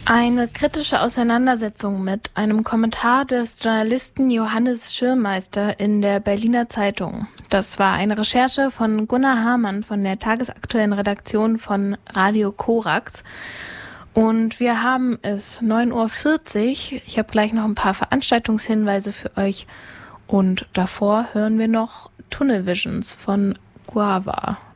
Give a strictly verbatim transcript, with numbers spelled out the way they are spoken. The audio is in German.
Eine kritische Auseinandersetzung mit einem Kommentar des Journalisten Johannes Schirmeister in der Berliner Zeitung. Das war eine Recherche von Gunnar Hamann von der tagesaktuellen Redaktion von Radio Korax. Und wir haben es neun Uhr vierzig. Ich habe gleich noch ein paar Veranstaltungshinweise für euch. Und davor hören wir noch Tunnel Visions von Guava.